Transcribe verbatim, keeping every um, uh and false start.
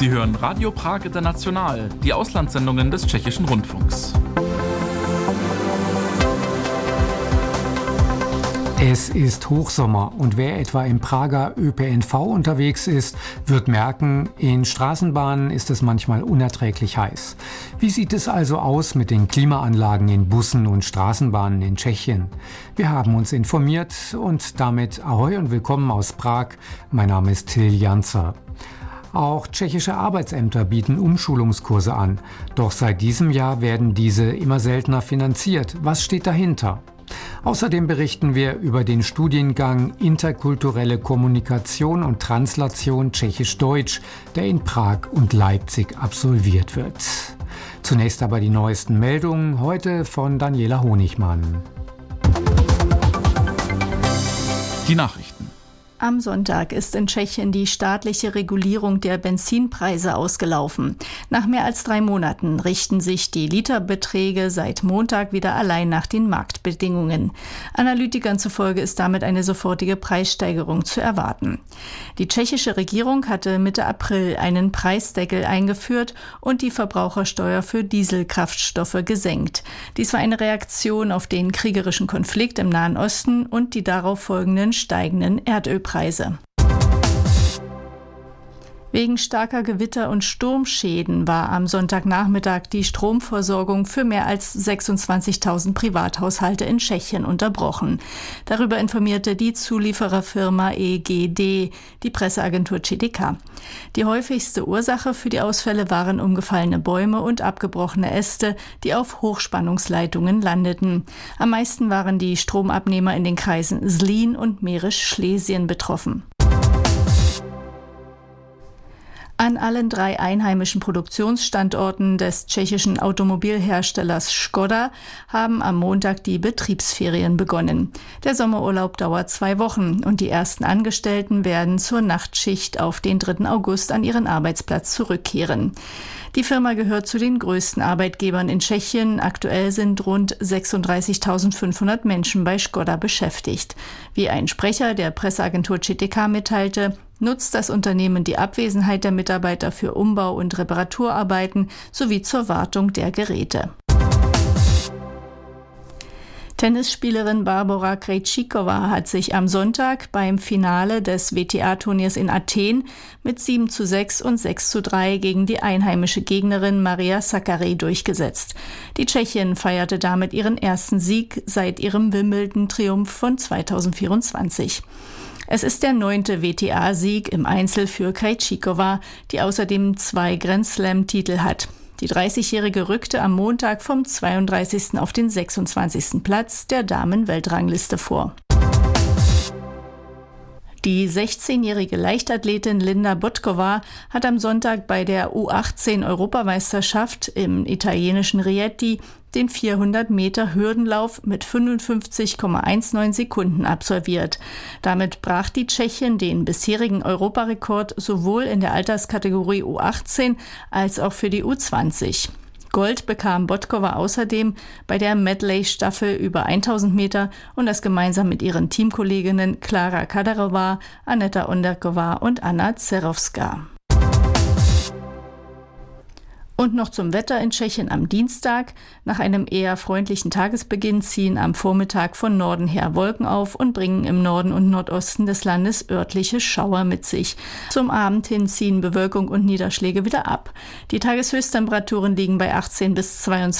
Sie hören Radio Prag International, die Auslandssendungen des Tschechischen Rundfunks. Es ist Hochsommer und wer etwa im Prager Ö P N V unterwegs ist, wird merken, in Straßenbahnen ist es manchmal unerträglich heiß. Wie sieht es also aus mit den Klimaanlagen in Bussen und Straßenbahnen in Tschechien? Wir haben uns informiert und damit Ahoi und willkommen aus Prag. Mein Name ist Till Janzer. Auch tschechische Arbeitsämter bieten Umschulungskurse an. Doch seit diesem Jahr werden diese immer seltener finanziert. Was steht dahinter? Außerdem berichten wir über den Studiengang Interkulturelle Kommunikation und Translation Tschechisch-Deutsch, der in Prag und Leipzig absolviert wird. Zunächst aber die neuesten Meldungen, heute von Daniela Honigmann. Die Nachrichten. Am Sonntag ist in Tschechien die staatliche Regulierung der Benzinpreise ausgelaufen. Nach mehr als drei Monaten richten sich die Literbeträge seit Montag wieder allein nach den Marktbedingungen. Analytikern zufolge ist damit eine sofortige Preissteigerung zu erwarten. Die tschechische Regierung hatte Mitte April einen Preisdeckel eingeführt und die Verbrauchersteuer für Dieselkraftstoffe gesenkt. Dies war eine Reaktion auf den kriegerischen Konflikt im Nahen Osten und die darauf folgenden steigenden Erdölpreise. Preise. Wegen starker Gewitter und Sturmschäden war am Sonntagnachmittag die Stromversorgung für mehr als sechsundzwanzigtausend Privathaushalte in Tschechien unterbrochen. Darüber informierte die Zuliefererfirma E G D, die Presseagentur C D K. Die häufigste Ursache für die Ausfälle waren umgefallene Bäume und abgebrochene Äste, die auf Hochspannungsleitungen landeten. Am meisten waren die Stromabnehmer in den Kreisen Zlín und Mährisch-Schlesien betroffen. An allen drei einheimischen Produktionsstandorten des tschechischen Automobilherstellers Škoda haben am Montag die Betriebsferien begonnen. Der Sommerurlaub dauert zwei Wochen und die ersten Angestellten werden zur Nachtschicht auf den dritten August an ihren Arbeitsplatz zurückkehren. Die Firma gehört zu den größten Arbeitgebern in Tschechien. Aktuell sind rund sechsunddreißigtausendfünfhundert Menschen bei Škoda beschäftigt. Wie ein Sprecher der Presseagentur C D K mitteilte, nutzt das Unternehmen die Abwesenheit der Mitarbeiter für Umbau- und Reparaturarbeiten sowie zur Wartung der Geräte. Tennisspielerin Barbora Krejcikova hat sich am Sonntag beim Finale des W T A-Turniers in Athen mit sieben zu sechs und sechs zu drei gegen die einheimische Gegnerin Maria Sakkari durchgesetzt. Die Tschechin feierte damit ihren ersten Sieg seit ihrem Wimbledon-Triumph von zweitausendvierundzwanzig. Es ist der neunte W T A-Sieg im Einzel für Krejcikova, die außerdem zwei Grand-Slam-Titel hat. Die dreißigjährige rückte am Montag vom zweiunddreißigsten auf den sechsundzwanzigsten Platz der Damen-Weltrangliste vor. Die sechzehnjährige Leichtathletin Linda Botkova hat am Sonntag bei der U achtzehn Europameisterschaft im italienischen Rieti den vierhundert Meter Hürdenlauf mit fünfundfünfzig Komma neunzehn Sekunden absolviert. Damit brach die Tschechin den bisherigen Europarekord sowohl in der Alterskategorie U achtzehn als auch für die U zwanzig. Gold bekam Botkova außerdem bei der Medley-Staffel über tausend Meter und das gemeinsam mit ihren Teamkolleginnen Klara Kadarova, Aneta Onderková und Anna Zerowska. Und noch zum Wetter in Tschechien am Dienstag. Nach einem eher freundlichen Tagesbeginn ziehen am Vormittag von Norden her Wolken auf und bringen im Norden und Nordosten des Landes örtliche Schauer mit sich. Zum Abend hin ziehen Bewölkung und Niederschläge wieder ab. Die Tageshöchsttemperaturen liegen bei achtzehn bis zweiundzwanzig